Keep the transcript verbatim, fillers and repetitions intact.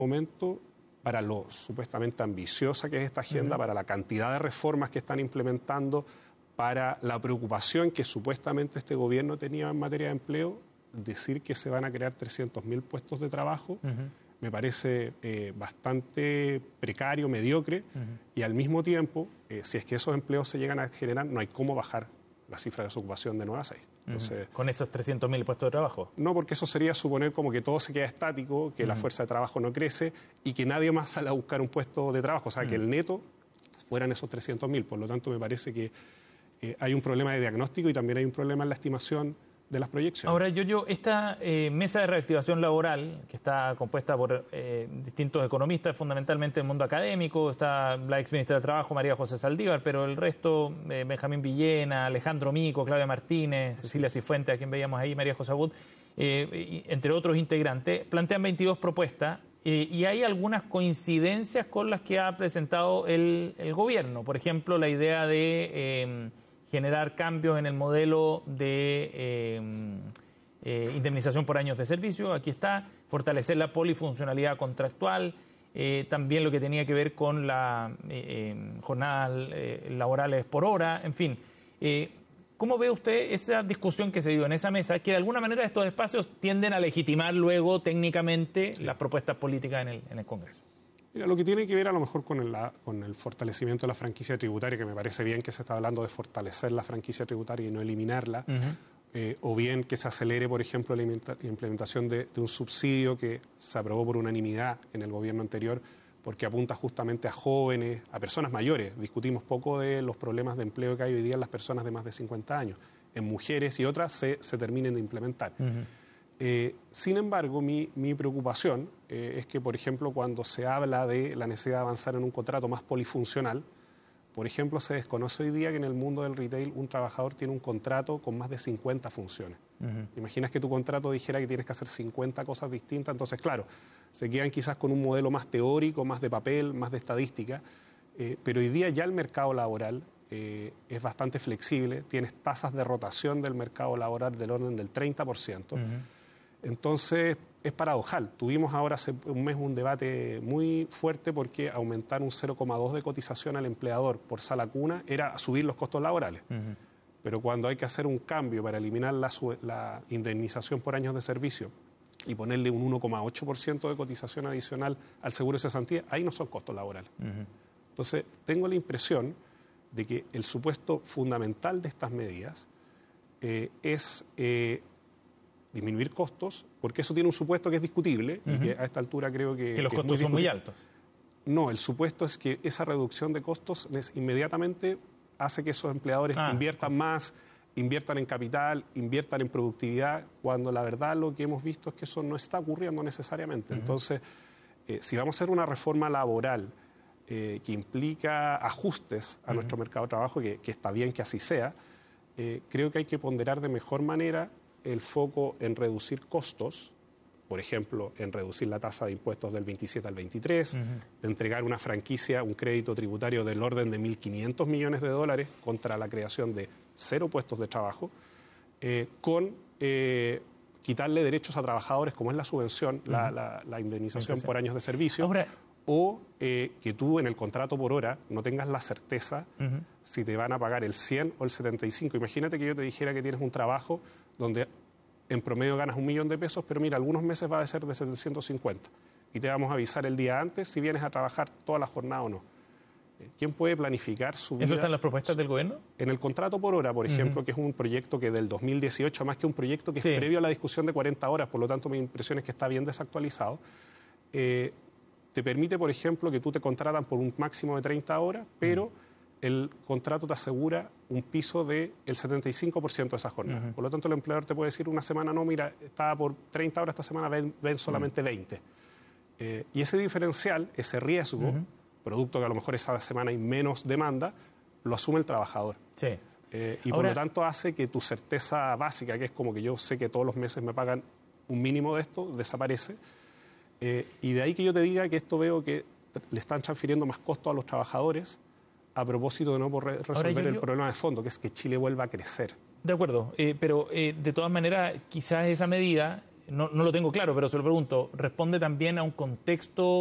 momento, para lo supuestamente ambiciosa que es esta agenda, uh-huh. para la cantidad de reformas que están implementando, para la preocupación que supuestamente este gobierno tenía en materia de empleo, decir que se van a crear trescientos mil puestos de trabajo, uh-huh. me parece eh, bastante precario, mediocre, uh-huh. y al mismo tiempo, eh, si es que esos empleos se llegan a generar, no hay cómo bajar la cifra de desocupación de nueve a seis. Entonces, ¿con esos trescientos mil puestos de trabajo? No, porque eso sería suponer como que todo se queda estático, que uh-huh. la fuerza de trabajo no crece y que nadie más sale a buscar un puesto de trabajo. O sea, uh-huh. que el neto fueran esos trescientos mil. Por lo tanto, me parece que eh, hay un problema de diagnóstico y también hay un problema en la estimación de las proyecciones. Ahora, Giorgio, esta eh, mesa de reactivación laboral, que está compuesta por eh, distintos economistas, fundamentalmente del mundo académico, está la exministra de Trabajo, María José Saldívar, pero el resto, eh, Benjamín Villena, Alejandro Mico, Claudia Martínez, Cecilia Cifuentes, a quien veíamos ahí, María José Abud, eh, entre otros integrantes, plantean veintidós propuestas eh, y hay algunas coincidencias con las que ha presentado el, el gobierno. Por ejemplo, la idea de Eh, generar cambios en el modelo de eh, eh, indemnización por años de servicio, aquí está, fortalecer la polifuncionalidad contractual, eh, también lo que tenía que ver con la eh, eh, jornadas eh, laborales por hora, en fin. Eh, ¿Cómo ve usted esa discusión que se dio en esa mesa, que de alguna manera estos espacios tienden a legitimar luego técnicamente sí. las propuestas políticas en el, en el Congreso? Mira, lo que tiene que ver a lo mejor con el, con el fortalecimiento de la franquicia tributaria, que me parece bien que se está hablando de fortalecer la franquicia tributaria y no eliminarla, uh-huh. eh, o bien que se acelere, por ejemplo, la implementación de, de un subsidio que se aprobó por unanimidad en el gobierno anterior, porque apunta justamente a jóvenes, a personas mayores. Discutimos poco de los problemas de empleo que hay hoy día en las personas de más de cincuenta años. En mujeres y otras se, se terminen de implementar. Uh-huh. Eh, sin embargo, mi, mi preocupación eh, es que, por ejemplo, cuando se habla de la necesidad de avanzar en un contrato más polifuncional, por ejemplo, se desconoce hoy día que en el mundo del retail un trabajador tiene un contrato con más de cincuenta funciones. Uh-huh. Imaginas que tu contrato dijera que tienes que hacer cincuenta cosas distintas, entonces, claro, se quedan quizás con un modelo más teórico, más de papel, más de estadística, eh, pero hoy día ya el mercado laboral eh, es bastante flexible, tienes tasas de rotación del mercado laboral del orden del treinta por ciento. Uh-huh. Entonces, es paradojal. Tuvimos ahora hace un mes un debate muy fuerte porque aumentar un cero coma dos de cotización al empleador por sala cuna era subir los costos laborales. Uh-huh. Pero cuando hay que hacer un cambio para eliminar la, la indemnización por años de servicio y ponerle un uno coma ocho por ciento de cotización adicional al seguro de cesantía, ahí no son costos laborales. Uh-huh. Entonces, tengo la impresión de que el supuesto fundamental de estas medidas eh, es Eh, disminuir costos, porque eso tiene un supuesto que es discutible uh-huh. y que a esta altura creo que... Que los que costos muy son muy altos. No, el supuesto es que esa reducción de costos les inmediatamente hace que esos empleadores ah. inviertan más, inviertan en capital, inviertan en productividad, cuando la verdad lo que hemos visto es que eso no está ocurriendo necesariamente. Uh-huh. Entonces, eh, si vamos a hacer una reforma laboral eh, que implica ajustes a uh-huh. nuestro mercado de trabajo, que, que está bien que así sea, eh, creo que hay que ponderar de mejor manera el foco en reducir costos, por ejemplo, en reducir la tasa de impuestos del veintisiete al veintitrés, uh-huh. de entregar una franquicia, un crédito tributario del orden de mil quinientos millones de dólares contra la creación de cero puestos de trabajo, eh, con eh, quitarle derechos a trabajadores, como es la subvención, uh-huh. la, la, la indemnización sí, sí. por años de servicio, Ahora, o eh, que tú en el contrato por hora no tengas la certeza uh-huh. si te van a pagar el cien o el setenta y cinco. Imagínate que yo te dijera que tienes un trabajo donde en promedio ganas un millón de pesos, pero mira, algunos meses va a ser de setecientos cincuenta y te vamos a avisar el día antes si vienes a trabajar toda la jornada o no. ¿Quién puede planificar su vida? ¿Eso está en las propuestas del gobierno? En el contrato por hora, por ejemplo, uh-huh. que es un proyecto que del dos mil dieciocho, más que un proyecto que sí. es previo a la discusión de cuarenta horas, por lo tanto mi impresión es que está bien desactualizado, eh, te permite, por ejemplo, que tú te contratan por un máximo de treinta horas, pero uh-huh. el contrato te asegura un piso del setenta y cinco por ciento de esa jornada. Uh-huh. Por lo tanto, el empleador te puede decir una semana, no, mira, estaba por treinta horas, esta semana ven, ven solamente uh-huh. veinte. Eh, y ese diferencial, ese riesgo, uh-huh. producto que a lo mejor esa semana hay menos demanda, lo asume el trabajador. Sí. Eh, y Ahora, por lo tanto hace que tu certeza básica, que es como que yo sé que todos los meses me pagan un mínimo de esto, desaparece. Eh, y de ahí que yo te diga que esto veo que le están transfiriendo más costos a los trabajadores a propósito de no poder resolver Ahora, yo, el yo... problema de fondo, que es que Chile vuelva a crecer. De acuerdo, eh, pero eh, de todas maneras, quizás esa medida no, no lo tengo claro, pero se lo pregunto, ¿responde también a un contexto